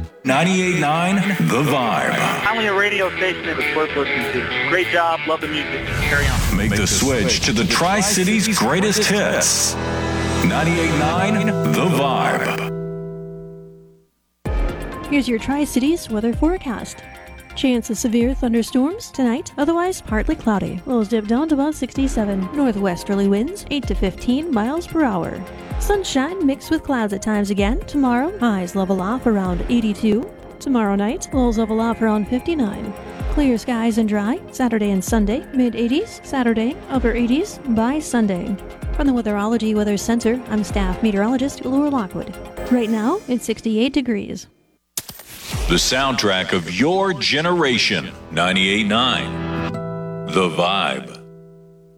98.9 The Vibe. Only a radio station that is worth listening to. Great job. Love the music. Carry on. Make the switch to the Tri-Cities greatest hits. 98.9 The Vibe. Here's your Tri-Cities weather forecast. Chance of severe thunderstorms tonight, otherwise partly cloudy. Lows dip down to about 67. Northwesterly winds 8 to 15 miles per hour. Sunshine mixed with clouds at times again. Tomorrow, highs level off around 82. Tomorrow night, lows level off around 59. Clear skies and dry. Saturday and Sunday, mid-80s. Saturday, upper 80s by Sunday. From the Weatherology Weather Center, I'm staff meteorologist Laura Lockwood. Right now, it's 68 degrees. The soundtrack of your generation. 98.9 The Vibe.